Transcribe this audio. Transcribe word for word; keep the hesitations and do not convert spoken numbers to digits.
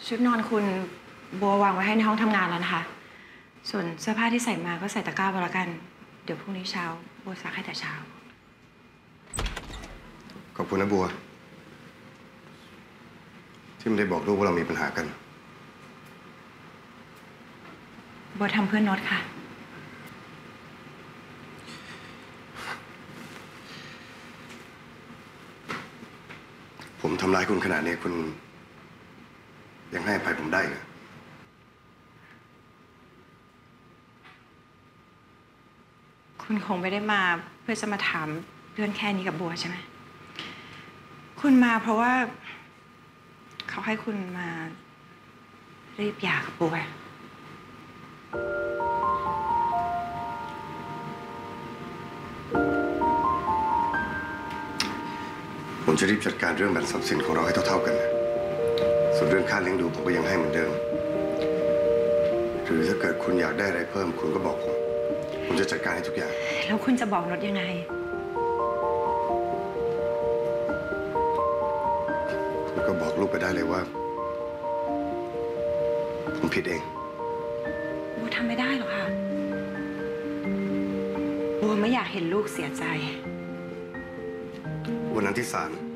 ชุดนอนคุณบัววางไว้ให้ในห้องทำงานแล้วนะคะส่วนเสื้อผ้าที่ใส่มาก็ใส่ตะกร้าไว้แล้วกันเดี๋ยวพรุ่งนี้เช้าบัวซักให้แต่เช้าขอบคุณนะบัวที่ไม่ได้บอกลูกว่าเรามีปัญหากันบัวทำเพื่อนโน้ตค่ะผมทำร้ายคุณขนาดนี้คุณยังให้อภัยผมได้เหรอคุณคงไม่ได้มาเพื่อจะมาถามเรื่องแค่นี้กับบัวใช่ไหมคุณมาเพราะว่าเขาให้คุณมารีบหย่ากับบัวผมจะรีบจัดการเรื่องแบ่งทรัพย์สินของเราให้เท่าๆกันนะส่วนเรื่องค่าเลี้ยงดูผมก็ยังให้เหมือนเดิมหรือถ้าเกิดคุณอยากได้อะไรเพิ่มคุณก็บอกผมผมจะจัดการให้ทุกอย่างแล้วคุณจะบอกโน้ตยังไงคุณก็บอกลูกไปได้เลยว่าผมผิดเองบัวทำไม่ได้หรอกค่ะบัวไม่อยากเห็นลูกเสียใจวันนั้นที่ศาล